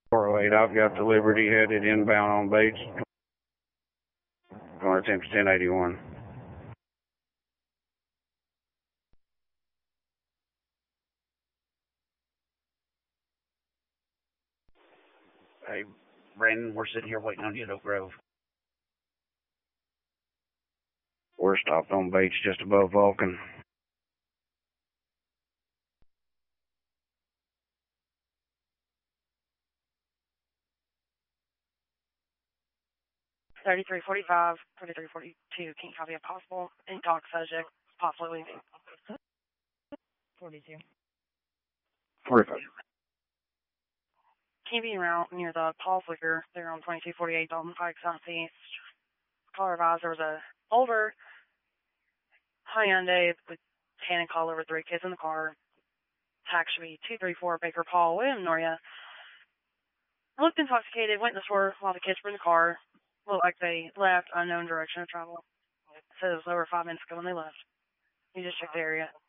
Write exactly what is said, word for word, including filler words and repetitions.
four oh eight, I've got the Liberty headed inbound on Bates. Going to attempt ten eighty-one. Hey, Brandon, we're sitting here waiting on you at Oak Grove. We're stopped on Bates just above Vulcan. thirty-three forty-five, thirty-three forty-two, can't copy if possible. And dock subject, possibly leaving. forty-two. forty-five. Camping route near the Paul Flicker. They're on twenty-two forty-eight Dalton Pike Southeast. Caller advised there was a older Hyundai with tan and collar with three kids in the car. Tax should be two three four Baker Paul, William Noria. Looked intoxicated, went in the store while the kids were in the car. Looked like they left unknown direction of travel. It says it was over five minutes ago when they left. You just check the area.